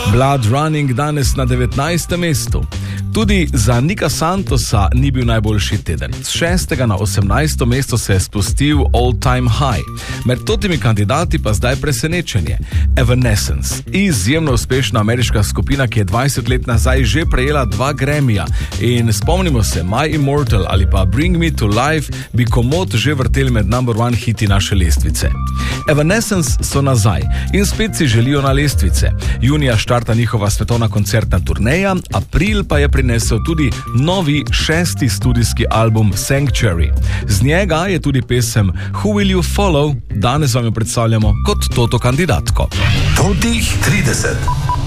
Blood Running danes na 19. mestu. Tudi za Nika Santosa ni bil najboljši teden. Z 6. na 18. mesto se je spustil All Time High. Med totimi kandidati pa zdaj presenečenje. Evanescence, izjemno uspešna ameriška skupina, ki je 20 let nazaj že prejela 2 Grammyja. In spomnimo se, My Immortal ali pa Bring Me to Life bi komot že vrteli med number 1 hiti naše lestvice. Evanescence so nazaj in spet si želijo na lestvice. Junija štarta njihova svetovna koncertna turneja, april pa je prinesel tudi novi 6. studijski album Sanctuary. Z njega je tudi pesem Who Will You Follow, danes vam jo predstavljamo kot toto kandidatko. Totih 30.